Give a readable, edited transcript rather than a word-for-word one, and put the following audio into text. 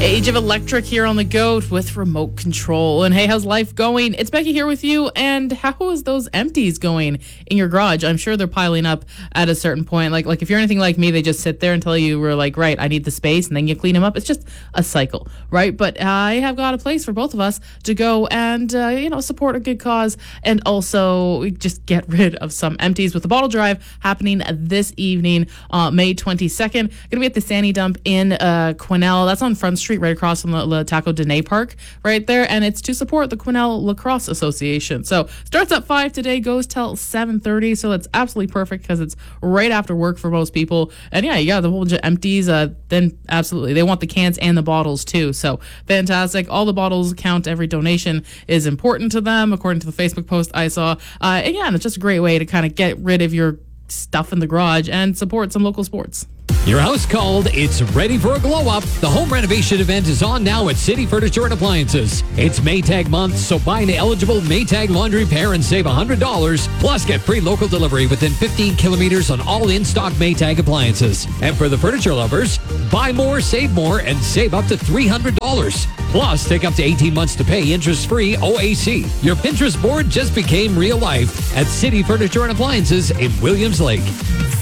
Age of Electric here on the Goat with remote control. And hey, how's life going? It's Becky here with you. And how is those empties going in your garage? I'm sure they're piling up at a certain point. Like if you're anything like me, they just sit there until you were like, right, I need the space, and then you clean them up. It's just a cycle, right? But I have got a place for both of us to go and support a good cause, and also just get rid of some empties with the bottle drive happening this evening, May 22nd. Going to be at the Sandy Dump in Quesnel. That's on Front Street, right across from the Taco Dene Park, right there, and it's to support the Quesnel Lacrosse Association. So starts at 5 today, goes till 7:30. So that's absolutely perfect because it's right after work for most people. And yeah, you got the whole bunch of empties. Then absolutely, they want the cans and the bottles too. So fantastic. All the bottles count. Every donation is important to them, according to the Facebook post I saw. And yeah, and it's just a great way to kind of get rid of your stuff in the garage and support some local sports. Your house called. It's ready for a glow up. The home renovation event is on now at City Furniture and Appliances. It's Maytag month, so buy an eligible Maytag laundry pair and save $100. Plus, get free local delivery within 15 kilometers on all in-stock Maytag appliances. And for the furniture lovers, buy more, and save up to $300. Plus, take up to 18 months to pay interest-free OAC. Your Pinterest board just became real life at City Furniture and Appliances in Williams Lake.